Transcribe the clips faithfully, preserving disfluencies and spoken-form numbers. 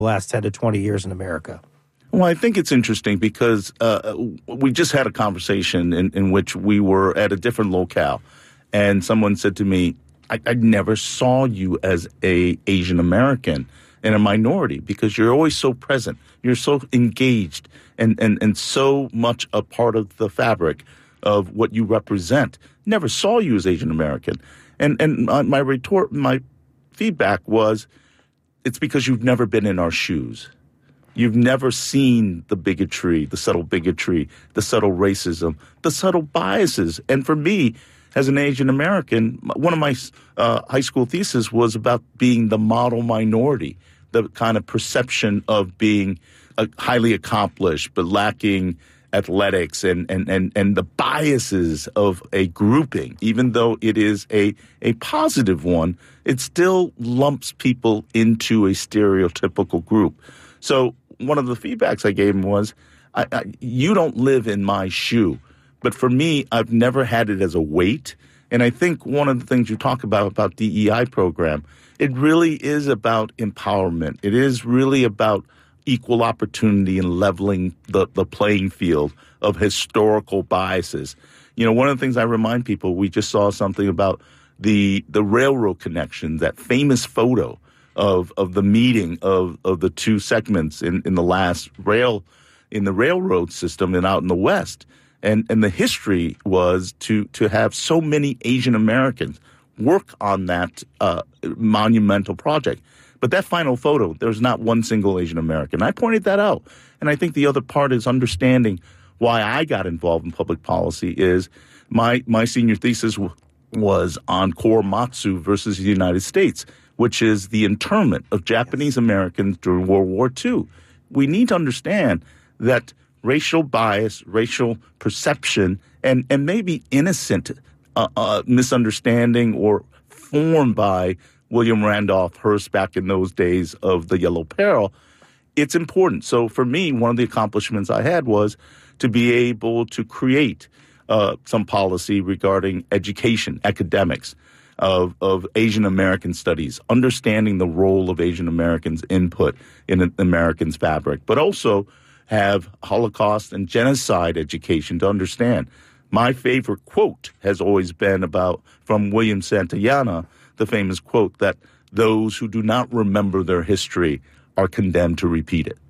the last ten to twenty years in America? Well, I think it's interesting because uh, we just had a conversation in, in which we were at a different locale, and someone said to me, I, I never saw you as a Asian American and a minority because you're always so present. You're so engaged and, and, and so much a part of the fabric of what you represent. Never saw you as Asian American. And, and my retort, my feedback was, it's because you've never been in our shoes. You've never seen the bigotry, the subtle bigotry, the subtle racism, the subtle biases. And for me, as an Asian American, one of my uh, high school theses was about being the model minority, the kind of perception of being uh, highly accomplished but lacking athletics and, and, and, and the biases of a grouping. Even though it is a, a positive one, it still lumps people into a stereotypical group. So one of the feedbacks I gave him was, I, I, you don't live in my shoe. But for me, I've never had it as a weight. And I think one of the things you talk about, about D E I program, it really is about empowerment. It is really about equal opportunity and leveling the, the playing field of historical biases. You know, one of the things I remind people, we just saw something about the the railroad connection, that famous photo of of the meeting of, of the two segments in, in the last rail, in the railroad system and out in the West. And and the history was to to have so many Asian Americans work on that uh, monumental project. But that final photo, there's not one single Asian American. I pointed that out. And I think the other part is understanding why I got involved in public policy is my, my senior thesis w- was on Korematsu versus the United States, which is the internment of Japanese Americans during World War Two. We need to understand that racial bias, racial perception, and, and maybe innocent uh, uh, misunderstanding or formed by William Randolph Hearst back in those days of the Yellow Peril, it's important. So for me, one of the accomplishments I had was to be able to create uh, some policy regarding education, academics, of, of Asian American studies, understanding the role of Asian Americans' input in an American's fabric, but also have Holocaust and genocide education to understand. My favorite quote has always been about, from William Santayana, the famous quote that those who do not remember their history are condemned to repeat it.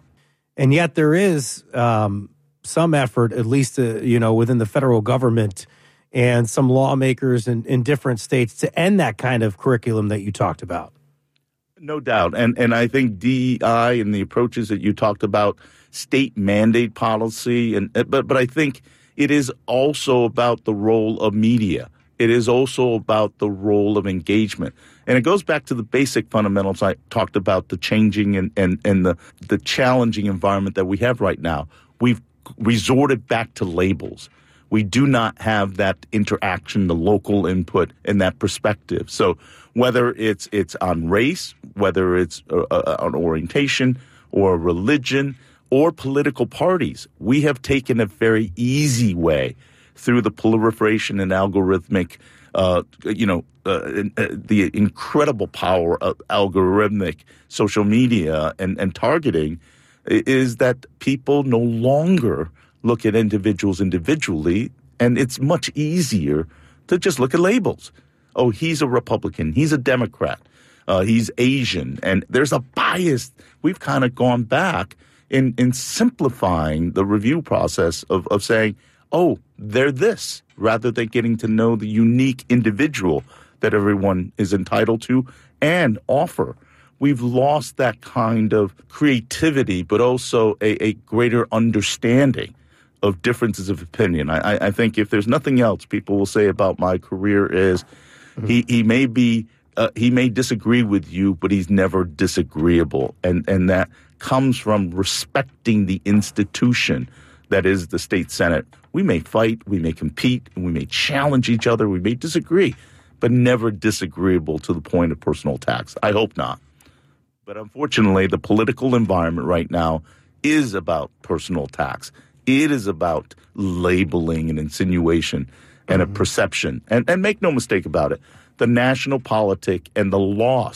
And yet there is um, some effort, at least uh, you know, within the federal government and some lawmakers in, in different states to end that kind of curriculum that you talked about. No doubt. And and I think D E I and the approaches that you talked about, state mandate policy, and but but I think it is also about the role of media. It is also about the role of engagement. And it goes back to the basic fundamentals I talked about, the changing and, and, and the, the challenging environment that we have right now. We've resorted back to labels. We do not have that interaction, the local input, and that perspective. So whether it's it's on race, whether it's uh, uh, on orientation or religion or political parties, we have taken a very easy way through the proliferation and algorithmic, uh, you know, uh, uh, the incredible power of algorithmic social media and, and targeting, is that people no longer look at individuals individually, and it's much easier to just look at labels. Oh, he's a Republican, he's a Democrat, uh, he's Asian, and there's a bias. We've kind of gone back in, in simplifying the review process of, of saying, oh, they're this, rather than getting to know the unique individual that everyone is entitled to and offer. We've lost that kind of creativity, but also a, a greater understanding of differences of opinion. I, I think if there's nothing else people will say about my career is mm-hmm. he, he may be uh, he may disagree with you, but he's never disagreeable, and and that comes from respecting the institution that is the state Senate. We may fight, we may compete, and we may challenge each other, we may disagree, but never disagreeable to the point of personal attacks. I hope not. But unfortunately, the political environment right now is about personal attacks. It is about labeling and insinuation and mm-hmm. a perception. And, and make no mistake about it, the national politic and the loss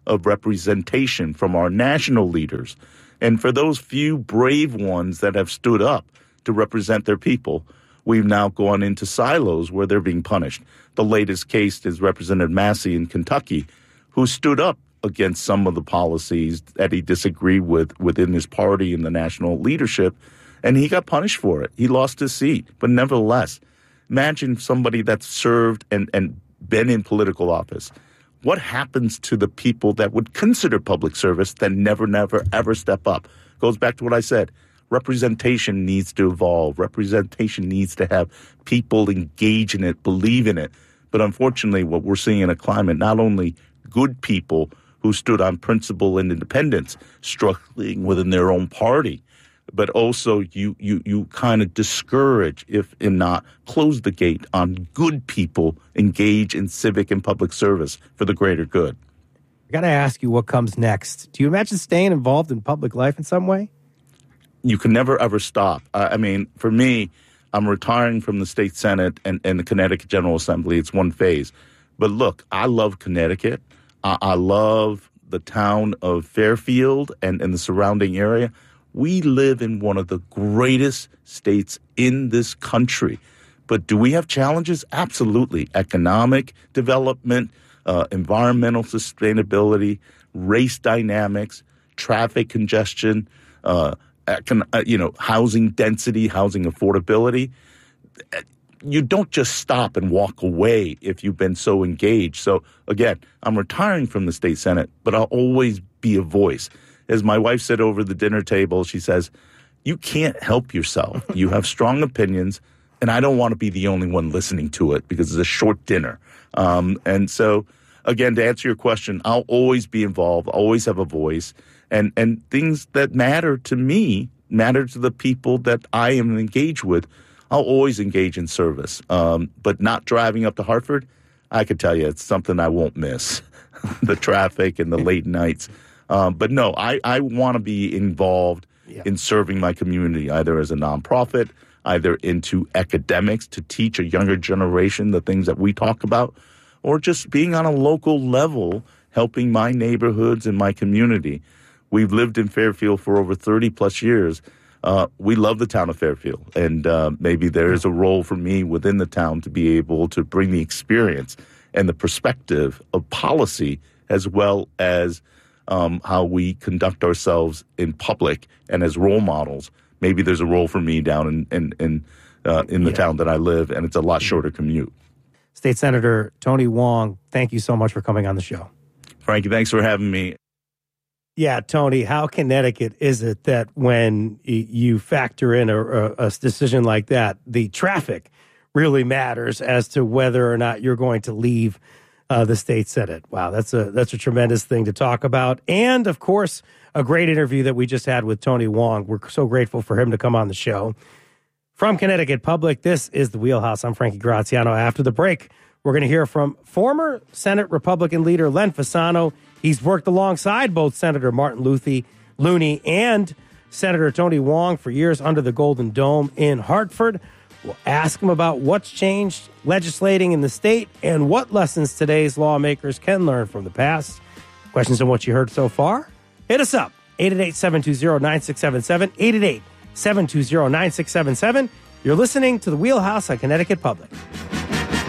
of representation from our national leaders. And for those few brave ones that have stood up to represent their people, we've now gone into silos where they're being punished. The latest case is Representative Massey in Kentucky, who stood up against some of the policies that he disagreed with within his party and the national leadership, and he got punished for it. He lost his seat. But nevertheless, imagine somebody that's served and, and been in political office. What happens to the people that would consider public service that never, never, ever step up? Goes back to what I said. Representation needs to evolve. Representation needs to have people engage in it, believe in it. But unfortunately, what we're seeing in a climate, not only good people who stood on principle and independence, struggling within their own party, but also you you you kind of discourage, if in not close the gate on good people engage in civic and public service for the greater good. I got to ask you what comes next. Do you imagine staying involved in public life in some way? You can never, ever stop. Uh, I mean, for me, I'm retiring from the state Senate and, and the Connecticut General Assembly. It's one phase. But look, I love Connecticut. I, I love the town of Fairfield and, and the surrounding area. We live in one of the greatest states in this country. But do we have challenges? Absolutely. Economic development, uh, environmental sustainability, race dynamics, traffic congestion, uh, econ- uh, you know, housing density, housing affordability. You don't just stop and walk away if you've been so engaged. So, again, I'm retiring from the state Senate, but I'll always be a voice. As my wife said over the dinner table, she says, you can't help yourself. You have strong opinions, and I don't want to be the only one listening to it because it's a short dinner. Um, and so, again, to answer your question, I'll always be involved, always have a voice, and, and things that matter to me matter to the people that I am engaged with. I'll always engage in service, um, but not driving up to Hartford, I could tell you it's something I won't miss, the traffic and the late nights. Um, but no, I, I want to be involved yeah. in serving my community, either as a nonprofit, either into academics to teach a younger generation the things that we talk about, or just being on a local level, helping my neighborhoods and my community. We've lived in Fairfield for over thirty plus years. Uh, we love the town of Fairfield, and uh, maybe there is a role for me within the town to be able to bring the experience and the perspective of policy as well as um, how we conduct ourselves in public and as role models. Maybe there's a role for me down in in in, uh, in the yeah. town that I live, and it's a lot shorter commute. State Senator Tony Hwang, thank you so much for coming on the show. Frankie, thanks for having me. Yeah, Tony, how Connecticut is it that when you factor in a, a, a decision like that, the traffic really matters as to whether or not you're going to leave uh, the state Senate? Wow, that's a that's a tremendous thing to talk about. And, of course, a great interview that we just had with Tony Hwang. We're so grateful for him to come on the show. From Connecticut Public, this is The Wheelhouse. I'm Frankie Graziano. After the break, we're going to hear from former Senate Republican leader Len Fasano. He's worked alongside both Senator Martin Luthi, Looney and Senator Tony Hwang for years under the Golden Dome in Hartford. We'll ask him about what's changed legislating in the state and what lessons today's lawmakers can learn from the past. Questions on what you heard so far? Hit us up, eight eight eight, seven two zero, nine six seven seven, eight eight eight, seven two zero, nine six seven seven. You're listening to The Wheelhouse on Connecticut Public.